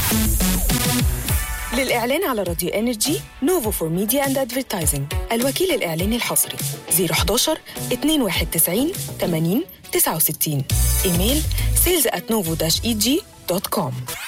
للإعلان على راديو إنرجي نوفو فور ميديا أند أدفرتايزنج، الوكيل الإعلاني الحصري 011 291 80 69. إيميل sales@novo-eg.com.